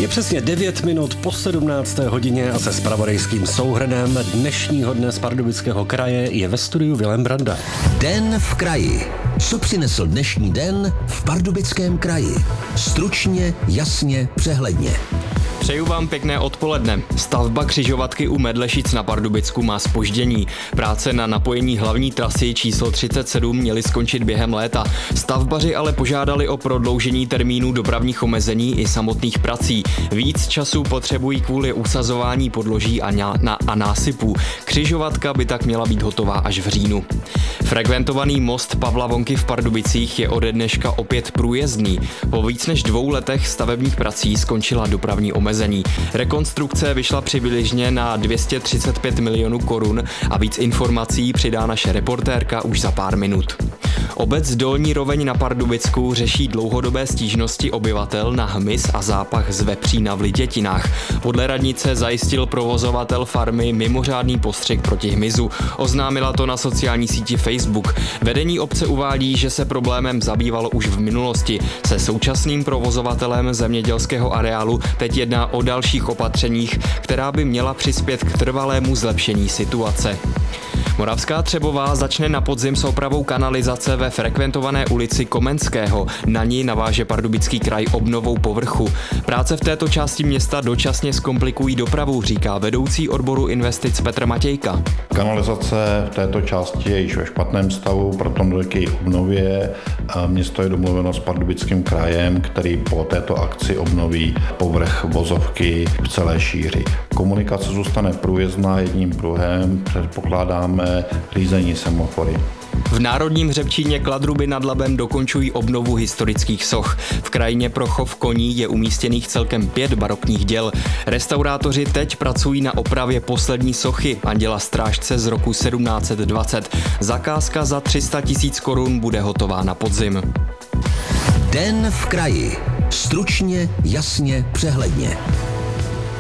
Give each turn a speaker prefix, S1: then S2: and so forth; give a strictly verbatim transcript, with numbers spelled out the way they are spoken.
S1: Je přesně devět minut po sedmnácté hodině a se zpravodajským souhrnem dnešního dne z Pardubického kraje je ve studiu Vilém Branda.
S2: Den v kraji. Co přinesl dnešní den v Pardubickém kraji? Stručně, jasně, přehledně.
S3: Přeju vám pěkné odpoledne. Stavba křižovatky u Medlešic na Pardubicku má zpoždění. Práce na napojení hlavní trasy číslo třicet sedm měly skončit během léta. Stavbaři ale požádali o prodloužení termínů dopravních omezení i samotných prací. Víc času potřebují kvůli usazování podloží a, ná- na- a násypů. Křižovatka by tak měla být hotová až v říjnu. Frekventovaný most Pavla Vonky v Pardubicích je ode dneška opět průjezdný. Po víc než dvou letech stavebních prací skončila dopravní omezení. Rekonstrukce vyšla přibližně na dvě stě třicet pět milionů korun a víc informací přidá naše reportérka už za pár minut. Obec Dolní Roveň na Pardubicku řeší dlouhodobé stížnosti obyvatel na hmyz a zápach z vepří na Vlitětinách. Podle radnice zajistil provozovatel farmy mimořádný postřik proti hmyzu. Oznámila to na sociální síti Facebook. Vedení obce uvádí, že se problémem zabývalo už v minulosti. Se současným provozovatelem zemědělského areálu teď jedná o dalších opatřeních, která by měla přispět k trvalému zlepšení situace. Moravská Třebová začne na podzim s opravou kanalizace ve frekventované ulici Komenského. Na ní naváže Pardubický kraj obnovou povrchu. Práce v této části města dočasně zkomplikují dopravu, říká vedoucí odboru investic Petr Matějka.
S4: Kanalizace v této části je již ve špatném stavu, proto dojde k její obnově. Město je domluveno s Pardubickým krajem, který po této akci obnoví povrch vozovky v celé šíři. Komunikace zůstane průjezdná jedním pruhem, předpokládáme řízení semafory.
S3: V Národním hřebčíně Kladruby nad Labem dokončují obnovu historických soch. V krajině pro chov koní je umístěných celkem pět barokních děl. Restaurátoři teď pracují na opravě poslední sochy Anděla Strážce z roku sedmnáct set dvacet. Zakázka za tři sta tisíc korun bude hotová na podzim.
S2: Den v kraji. Stručně, jasně, přehledně.